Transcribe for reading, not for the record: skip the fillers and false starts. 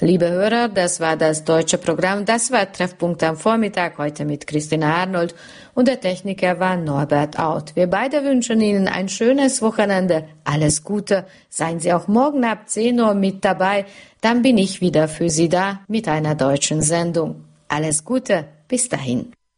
Liebe Hörer, das war das deutsche Programm. Das war Treffpunkt am Vormittag, heute mit Christina Arnold und der Techniker war Norbert Out. Wir beide wünschen Ihnen ein schönes Wochenende. Alles Gute. Seien Sie auch morgen ab 10 Uhr mit dabei. Dann bin ich wieder für Sie da mit einer deutschen Sendung. Alles Gute. Bis dahin.